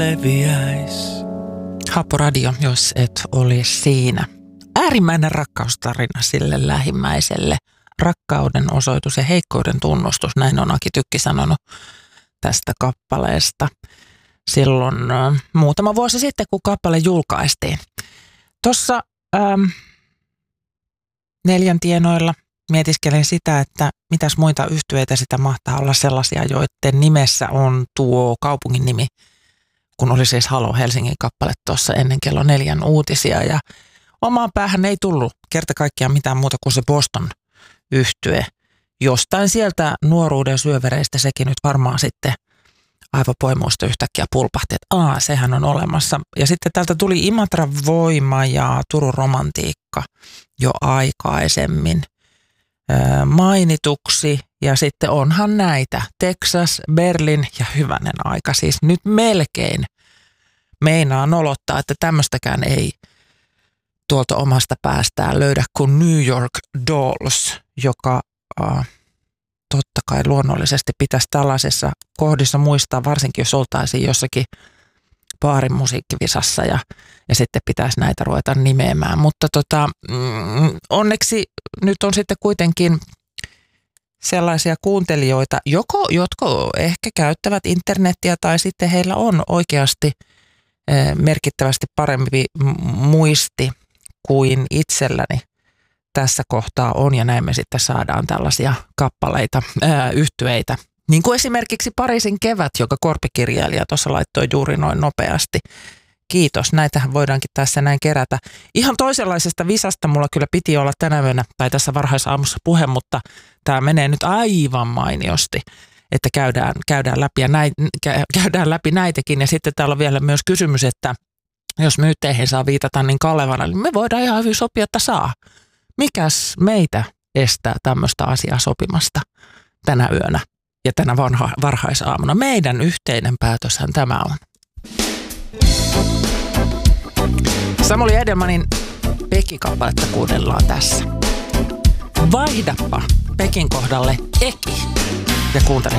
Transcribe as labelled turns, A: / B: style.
A: leviäis.
B: Happoradio, jos et ole siinä. Äärimmäinen rakkaustarina sille lähimmäiselle. Rakkauden osoitus ja heikkouden tunnustus, näin on Aki Tykki sanonut tästä kappaleesta silloin muutama vuosi sitten, kun kappale julkaistiin. Tuossa 4 tienoilla mietiskelin sitä, että mitäs muita yhtyeitä sitä mahtaa olla sellaisia, joiden nimessä on tuo kaupungin nimi, kun oli siis Halo Helsingin kappale tuossa ennen kello 4 uutisia. Ja omaan päähän ei tullut kerta kaikkiaan mitään muuta kuin se Boston yhtye. Jostain sieltä nuoruuden syövereistä sekin nyt varmaan sitten aivopoimuista yhtäkkiä pulpahti, että sehän on olemassa. Ja sitten täältä tuli Imatran Voima ja Turun Romantiikka jo aikaisemmin mainituksi. Ja sitten onhan näitä Texas, Berlin ja hyvänen aika. Siis nyt melkein meinaa nolottaa, että tämmöistäkään ei tuolta omasta päästään löydä kuin New York Dolls, joka totta kai luonnollisesti pitäisi tällaisessa kohdissa muistaa, varsinkin jos oltaisiin jossakin baarin musiikkivisassa ja sitten pitäisi näitä ruveta nimeämään. Mutta onneksi nyt on sitten kuitenkin sellaisia kuuntelijoita, jotka ehkä käyttävät internettiä tai sitten heillä on oikeasti merkittävästi parempi muisti kuin itselläni tässä kohtaa on, ja näin me sitten saadaan tällaisia kappaleita, yhtyeitä. Niin kuin esimerkiksi Pariisin kevät, joka korpikirjailija tuossa laittoi juuri noin nopeasti. Kiitos, näitähän voidaankin tässä näin kerätä. Ihan toisenlaisesta visasta mulla kyllä piti olla tänä yönä, tai tässä varhaisaamussa puhe, mutta tämä menee nyt aivan mainiosti, että käydään läpi näitäkin. Ja sitten täällä on vielä myös kysymys, että jos myytteihin saa viitata, niin Kalevana, niin me voidaan ihan hyvin sopia, että saa. Mikäs meitä estää tämmöistä asiaa sopimasta tänä yönä ja tänä varhaisaamuna? Meidän yhteinen päätöshän tämä on. Samuli Edelmanin Pekki-kappaletta kuunnellaan tässä. Vaihdappa Pekin kohdalle Eki ja kuuntele